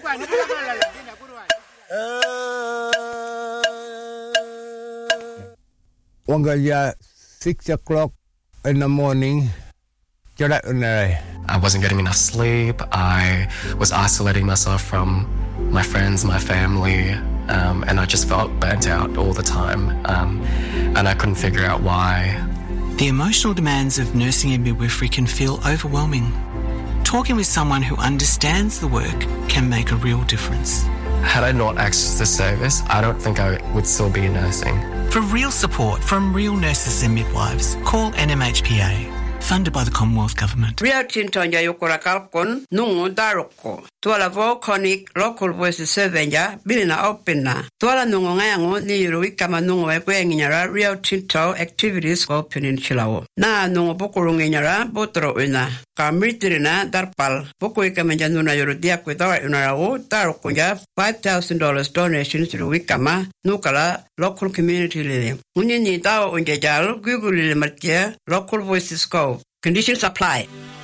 Wangalia 6 o'clock in the morning. I wasn't getting enough sleep. I was isolating myself from my friends, my family, and I just felt burnt out all the time. And I couldn't figure out why. The emotional demands of nursing and midwifery can feel overwhelming. Talking with someone who understands the work can make a real difference. Had I not accessed this service, I don't think I would still be nursing. For real support from real nurses and midwives, call NMHPA. Funded by the Commonwealth Government. Rio Tinto nja yukura kalkon nungu daroko. Tuala volcanic local voice surveya bilina opena. Tuala nungu ngayangu ni yurui kama nungu wekwe nginyara Rio Tinto activities ko peninsula. Na nungu bukuru nginyara botro una. Kamritirina darpal. Buku ikamenja nuna yurudia kwitara unarawo daroko nja $5,000 donations to wikama nukala local community lili. Unini tao unjajal Google lili markia local voices ko. Conditions apply.